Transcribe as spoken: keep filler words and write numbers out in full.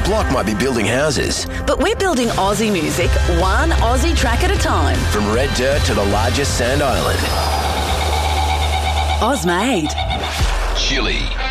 block might be building houses. But we're building Aussie music, one Aussie track at a time. From red dirt to the largest sand island. Ozmade. Chili.